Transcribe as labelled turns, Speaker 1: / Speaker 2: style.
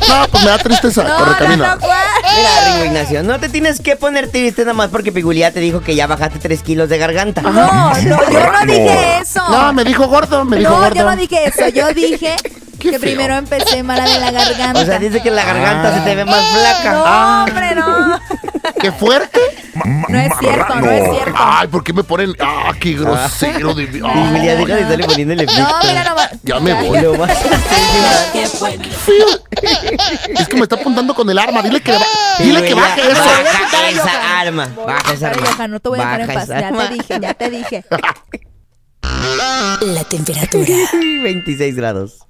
Speaker 1: No, pues me da tristeza. Correcamino.
Speaker 2: Mira, Ringo Ignacio, no te tienes que poner triste nada más porque Pigulia te dijo que ya bajaste 3 kilos de garganta.
Speaker 3: No, yo no dije eso.
Speaker 1: No, me dijo gordo, gordo.
Speaker 3: Yo no dije eso. Yo dije que
Speaker 1: feo.
Speaker 3: primero empecé mala de la garganta.
Speaker 2: O sea, dice que la garganta se te ve más flaca.
Speaker 3: No, hombre, no.
Speaker 1: ¡Qué fuerte!
Speaker 3: No es cierto, no es cierto.
Speaker 1: Ay, ¿por qué me ponen? ¡Ah, qué grosero!
Speaker 2: Pigulia, deja de estarle poniéndole efecto.
Speaker 3: No, mira nomás.
Speaker 1: Ya me voy.
Speaker 2: Lo vas a hacer.
Speaker 1: Es que me está apuntando con el arma. Dile que baje eso.
Speaker 2: Baja esa arma. Baja esa arma.
Speaker 3: Johan, no te voy a dejar en paz. Ya te dije.
Speaker 4: La temperatura.
Speaker 2: 26 grados.